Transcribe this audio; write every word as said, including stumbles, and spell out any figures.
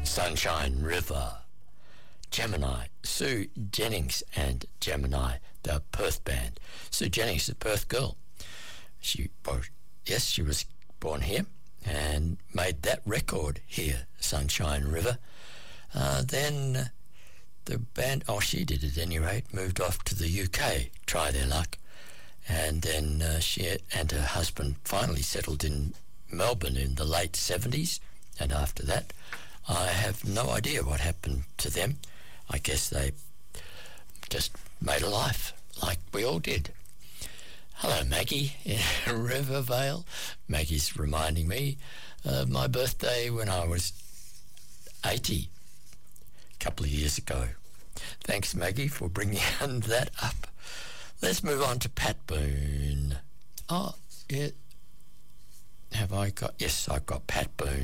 Sunshine River. Gemini, Sue Jennings and Gemini, the Perth band. Sue Jennings, a Perth girl. She, well, yes, she was born here and made that record here, Sunshine River. Uh, then the band, oh, she did at any rate, moved off to the U K, try their luck. And then uh, she and her husband finally settled in Melbourne in the late seventies. And after that, I have no idea what happened to them. I guess they just made a life like we all did. Hello, Maggie in Rivervale. Maggie's reminding me of my birthday when I was eighty, a couple of years ago. Thanks, Maggie, for bringing that up. Let's move on to Pat Boone. Oh, yeah. Have I got... Yes, I've got Pat Boone.